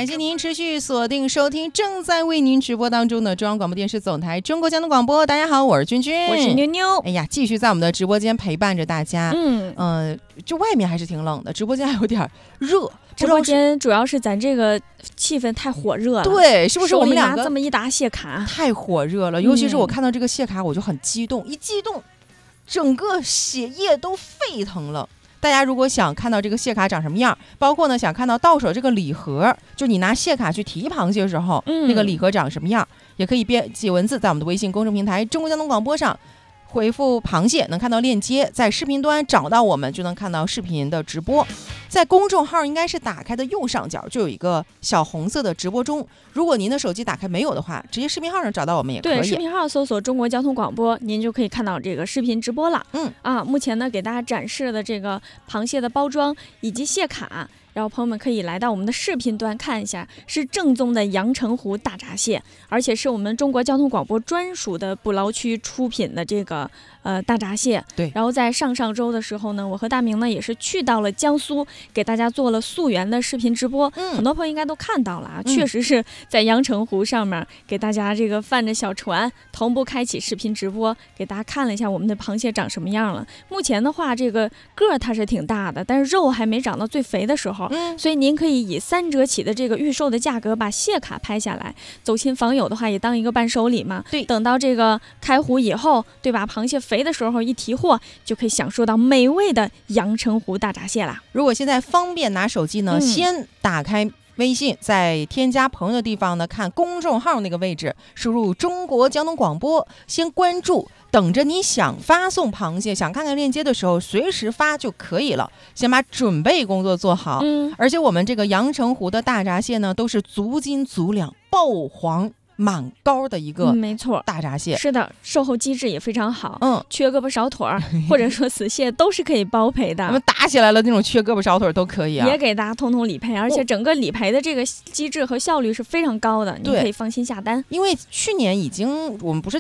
感谢您持续锁定收听正在为您直播当中的中央广播电视总台中国交通广播。大家好，我是君君， 我是妞妞。 哎呀，继续在我们的直播间陪伴着大家。就外面还是挺冷的，直播间还有点热。 直播间主要是咱这个气氛太火热了， 对，是不是我们两个这么一沓谢卡太火热了？尤其是我看到这个谢卡，我就很激动，一激动，整个血液都沸腾了。大家如果想看到这个谢卡长什么样，包括呢想看到到手这个礼盒，就你拿谢卡去提螃蟹的时候，那个礼盒长什么样，也可以编辑文字在我们的微信公众平台中国交通广播上回复螃蟹，能看到链接，在视频端找到我们就能看到视频的直播。在公众号应该是打开的右上角就有一个小红色的直播中，如果您的手机打开没有的话，直接视频号上找到我们也可以。 对，视频号搜索中国交通广播，您就可以看到这个视频直播了。目前呢给大家展示的这个螃蟹的包装以及蟹卡，然后朋友们可以来到我们的视频端看一下，是正宗的阳澄湖大闸蟹，而且是我们中国交通广播专属的捕捞区出品的这个大闸蟹。 对， 然后在上周的时候呢，我和大明呢也是去到了江苏，给大家做了溯源的视频直播。很多朋友应该都看到了啊，确实是在阳澄湖上面给大家这个泛着小船同步开启视频直播，给大家看了一下我们的螃蟹长什么样了。目前的话，这个个儿它是挺大的，但是肉还没长到最肥的时候。所以您可以以3折起的这个预售的价格把蟹卡拍下来，走亲访友的话也当一个伴手礼嘛。 对， 等到这个开湖以后，对吧？螃蟹肥的时候一提货，就可以享受到美味的阳澄湖大闸蟹啦。 如果现在方便拿手机呢，先打开微信，在添加朋友的地方呢，看公众号那个位置，输入中国交通广播，先关注，等着你想发送螃蟹想看看链接的时候随时发就可以了，先把准备工作做好。而且我们这个阳澄湖的大闸蟹呢，都是足斤足两爆黄满膏的一个没错大闸蟹。 是的，售后机制也非常好。缺胳膊少腿儿或者说死蟹都是可以包赔的。 我们打起来了那种缺胳膊少腿都可以啊， 也给大家通通理赔，而且整个理赔的这个机制和效率是非常高的，你可以放心下单。 因为去年已经我们不是